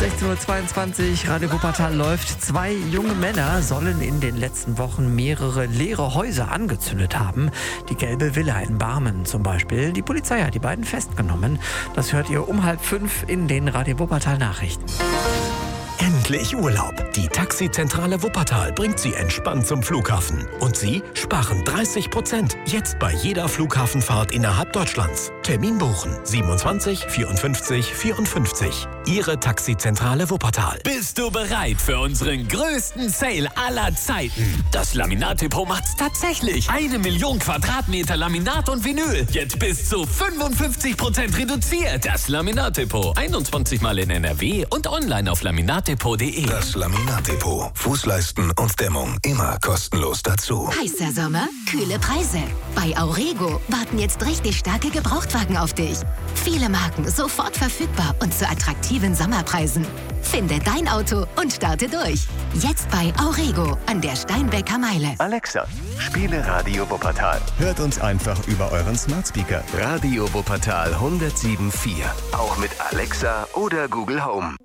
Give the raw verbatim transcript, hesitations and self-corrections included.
sechzehn Uhr zweiundzwanzig, Radio Wuppertal läuft. Zwei junge Männer sollen in den letzten Wochen mehrere leere Häuser angezündet haben. Die gelbe Villa in Barmen zum Beispiel. Die Polizei hat die beiden festgenommen. Das hört ihr um halb fünf in den Radio Wuppertal Nachrichten. Endlich Urlaub. Die Taxizentrale Wuppertal bringt Sie entspannt zum Flughafen. Und Sie sparen dreißig Prozent. Jetzt bei jeder Flughafenfahrt innerhalb Deutschlands. Termin buchen siebenundzwanzig vierundfünfzig vierundfünfzig. Ihre Taxizentrale Wuppertal. Bist du bereit für unseren größten Sale aller Zeiten? Das Laminat-Depot macht's tatsächlich. Eine Million Quadratmeter Laminat und Vinyl. Jetzt bis zu fünfundfünfzig Prozent reduziert. Das Laminat-Depot. einundzwanzig Mal in N R W und online auf laminat depot punkt de. Das Laminat-Depot. Fußleisten und Dämmung immer kostenlos dazu. Heißer Sommer, kühle Preise. Bei Aurego warten jetzt richtig starke Gebrauchtwagen auf dich. Viele Marken sofort verfügbar und zu attraktiven Sommerpreisen. Finde dein Auto und starte durch. Jetzt bei Aurego an der Steinbecker Meile. Alexa, spiele Radio Wuppertal. Hört uns einfach über euren Smart Speaker. Radio Wuppertal hundertsieben Komma vier. Auch mit Alexa oder Google Home.